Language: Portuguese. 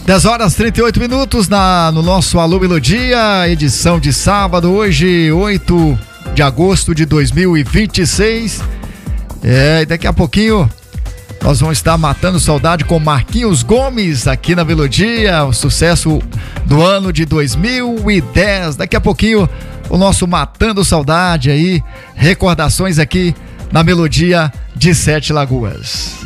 10 horas 38 minutos no nosso Alô Melodia, edição de sábado, hoje 8 de agosto de 2026. E daqui a pouquinho nós vamos estar matando saudade com Marquinhos Gomes aqui na Melodia, o sucesso do ano de 2010. Daqui a pouquinho o nosso Matando Saudade aí, recordações aqui na Melodia de Sete Lagoas.